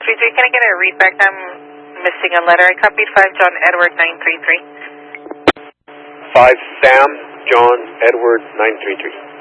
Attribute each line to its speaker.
Speaker 1: 33, can I get a read back? I'm missing a letter. I copied 5 John Edward 933.
Speaker 2: 5 Sam John Edward 933.